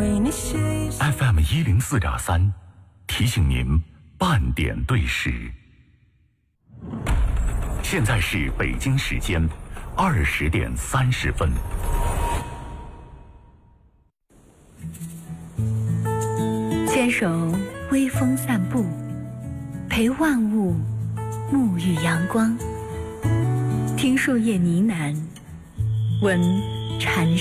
FM 104.3，提醒您半点对时。现在是北京时间20点30分。 牵手微风散步，陪万物沐浴阳光，听树叶呢喃，闻蝉